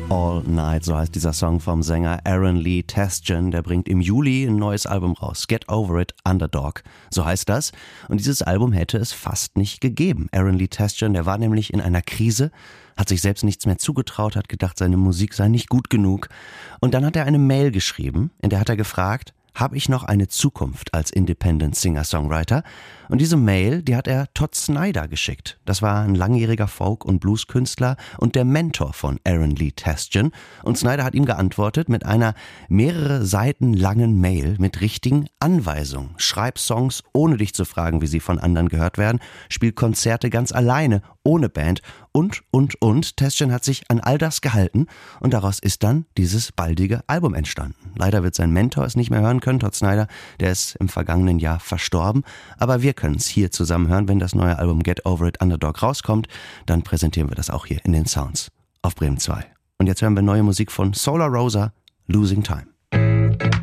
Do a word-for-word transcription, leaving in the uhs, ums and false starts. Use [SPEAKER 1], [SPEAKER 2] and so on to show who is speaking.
[SPEAKER 1] All Night, so heißt dieser Song vom Sänger Aaron Lee Tasjan. Der bringt im Juli ein neues Album raus. Get Over It, Underdog, so heißt das. Und dieses Album hätte es fast nicht gegeben. Aaron Lee Tasjan, der war nämlich in einer Krise, hat sich selbst nichts mehr zugetraut, hat gedacht, seine Musik sei nicht gut genug. Und dann hat er eine Mail geschrieben, in der hat er gefragt, habe ich noch eine Zukunft als Independent Singer-Songwriter? Und diese Mail, die hat er Todd Snider geschickt. Das war ein langjähriger Folk- und Blueskünstler und der Mentor von Aaron Lee Tasjan. Und Snider hat ihm geantwortet mit einer mehrere Seiten langen Mail mit richtigen Anweisungen. Schreib Songs, ohne dich zu fragen, wie sie von anderen gehört werden. Spiel Konzerte ganz alleine, ohne Band und, und, und. Tasjan hat sich an all das gehalten und daraus ist dann dieses baldige Album entstanden. Leider wird sein Mentor es nicht mehr hören können, Todd Snider, der ist im vergangenen Jahr verstorben. Aber wir können es hier zusammen hören, wenn das neue Album Get Over It, Underdog rauskommt, dann präsentieren wir das auch hier in den Sounds auf Bremen zwei. Und jetzt hören wir neue Musik von Solar Rosa, Losing Time.